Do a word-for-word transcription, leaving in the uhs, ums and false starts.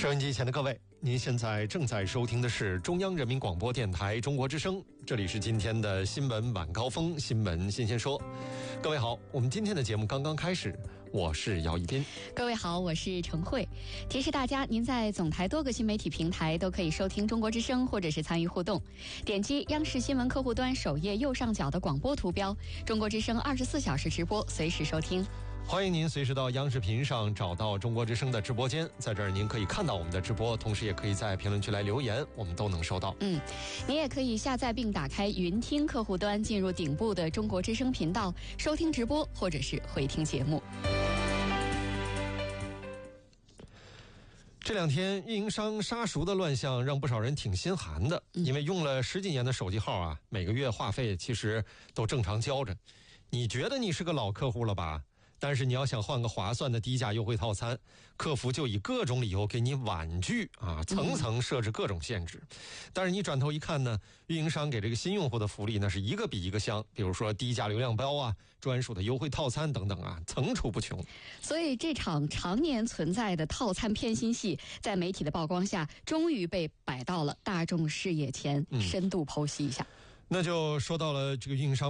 收音机前的各位，您现在正在收听的是中央人民广播电台中国之声，这里是今天的新闻晚高峰，新闻新鲜说。各位好，我们今天的节目刚刚开始，我是姚一斌。 各位好，我是程慧。提示大家，您在总台多个新媒体平台都可以收听中国之声，或者是参与互动。点击央视新闻客户端首页右上角的广播图标，中国之声二十四小时直播，随时收听。 欢迎您随时到央视频上找到中国之声的直播间，在这儿您可以看到我们的直播，同时也可以在评论区来留言，我们都能收到。 嗯，您也可以下载并打开云听客户端，进入顶部的中国之声频道，收听直播或者是回听节目。 这两天运营商杀熟的乱象让不少人挺心寒的，因为用了十几年的手机号啊，每个月话费其实都正常交着。你觉得你是个老客户了吧？但是你要想换个划算的低价优惠套餐，客服就以各种理由给你婉拒啊，层层设置各种限制。但是你转头一看呢，运营商给这个新用户的福利那是一个比一个香，比如说低价流量包啊、专属的优惠套餐等等啊，层出不穷。 所以这场常年存在的套餐骗心戏，在媒体的曝光下，终于被摆到了大众视野前，深度剖析一下。 那就说到了这个运营商